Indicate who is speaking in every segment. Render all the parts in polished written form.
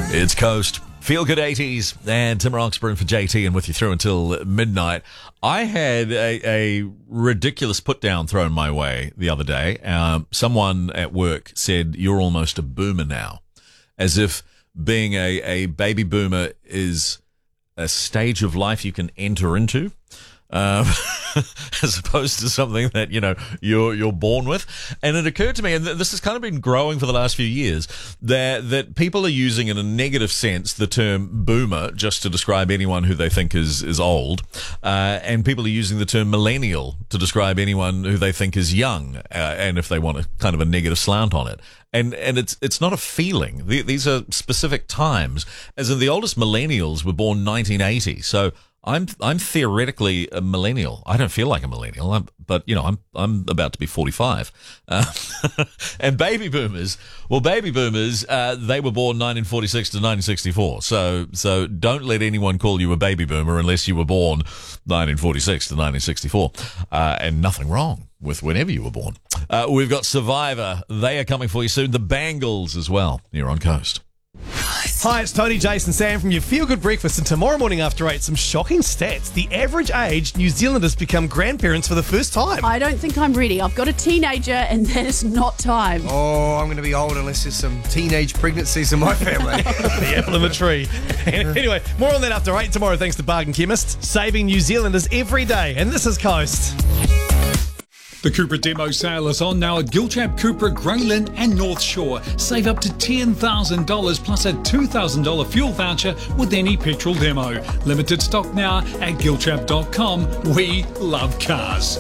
Speaker 1: It's Coast. Feel Good 80s and Tim Roxburgh for JT and with you through until midnight. I had a ridiculous put down thrown my way the other day. Someone at work said, "You're almost a boomer now," as if being a baby boomer is a stage of life you can enter into. As opposed to something that, you know, you're born with. And it occurred to me, and this has kind of been growing for the last few years, that people are using in a negative sense the term boomer just to describe anyone who they think is old, and people are using the term millennial to describe anyone who they think is young, and if they want a kind of a negative slant on it. And it's not a feeling. These are specific times. As in, the oldest millennials were born 1980, so I'm theoretically a millennial. I don't feel like a millennial, but you know, I'm about to be 45. And baby boomers, they were born 1946 to 1964. So don't let anyone call you a baby boomer unless you were born 1946 to 1964. And nothing wrong with whenever you were born. We've got Survivor. They are coming for you soon. The Bangles as well. You're on Coast.
Speaker 2: Hi, it's Tony, Jason, Sam from your Feel Good Breakfast, and tomorrow morning after 8, some shocking stats. The average age New Zealanders become grandparents for the first time.
Speaker 3: I don't think I'm ready. I've got a teenager and that is not time.
Speaker 4: Oh, I'm going to be old unless there's some teenage pregnancies in my family.
Speaker 2: The apple in the tree. Anyway, more on that after 8 tomorrow thanks to Bargain Chemist, saving New Zealanders every day. And this is Coast.
Speaker 5: The Cupra demo sale is on now at Gilchap, Cupra, Greylin and North Shore. Save up to $10,000 plus a $2,000 fuel voucher with any petrol demo. Limited stock now at gilchap.com. We love cars.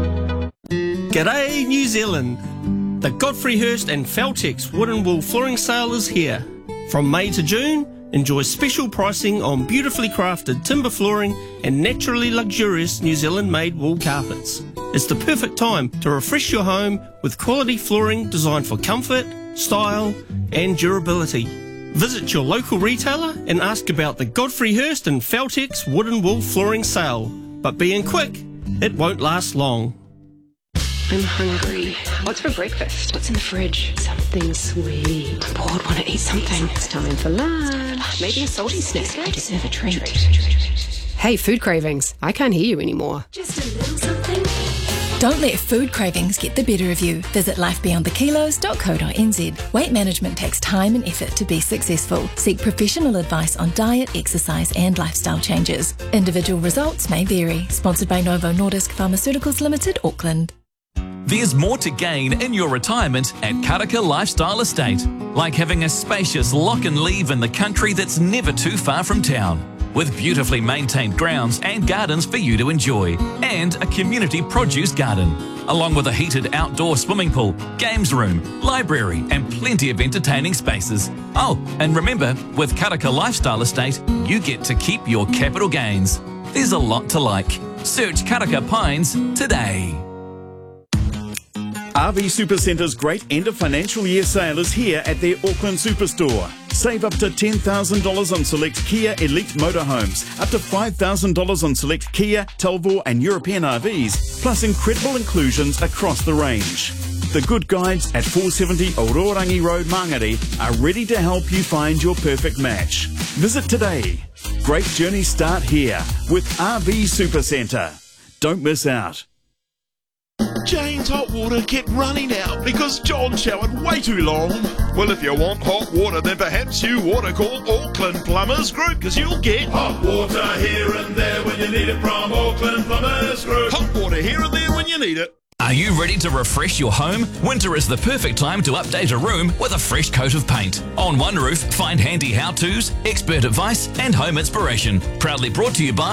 Speaker 6: G'day New Zealand. The Godfrey Hirst and Feltex Wood and Wool Flooring Sale is here. From May to June, enjoy special pricing on beautifully crafted timber flooring and naturally luxurious New Zealand-made wool carpets. It's the perfect time to refresh your home with quality flooring designed for comfort, style and durability. Visit your local retailer and ask about the Godfrey Hirst and Feltex Wood and Wool Flooring Sale. But being quick, it won't last long.
Speaker 7: I'm hungry. What's for breakfast? What's in the fridge? Something sweet. I'm bored, want to eat something. It's time for lunch. Maybe a salty snack. I deserve a treat. Hey, food cravings. I can't hear you anymore.
Speaker 8: Just a little something. Don't let food cravings get the better of you. Visit lifebeyondthekilos.co.nz. Weight management takes time and effort to be successful. Seek professional advice on diet, exercise and lifestyle changes. Individual results may vary. Sponsored by Novo Nordisk Pharmaceuticals Limited, Auckland.
Speaker 9: There's more to gain in your retirement at Karaka Lifestyle Estate, like having a spacious lock and leave in the country that's never too far from town, with beautifully maintained grounds and gardens for you to enjoy, and a community produce garden, along with a heated outdoor swimming pool, games room, library and plenty of entertaining spaces. Oh, and remember, with Karaka Lifestyle Estate, you get to keep your capital gains. There's a lot to like. Search Karaka Pines today.
Speaker 10: RV Supercenter's great end of financial year sale is here at their Auckland Superstore. Save up to $10,000 on select Kia Elite motorhomes, up to $5,000 on select Kia, Talbot and European RVs, plus incredible inclusions across the range. The good guides at 470 Ororangi Road, Mangere are ready to help you find your perfect match. Visit today. Great journeys start here with RV Supercenter. Don't miss out.
Speaker 11: Jane's hot water kept running out because John showered way too long. Well, if you want hot water, then perhaps you ought to call Auckland Plumbers Group, because you'll get
Speaker 12: hot water here and there when you need it from Auckland Plumbers Group.
Speaker 11: Hot water here and there when you need it.
Speaker 9: Are you ready to refresh your home? Winter is the perfect time to update a room with a fresh coat of paint. On one roof, find handy how-tos, expert advice and home inspiration. Proudly brought to you by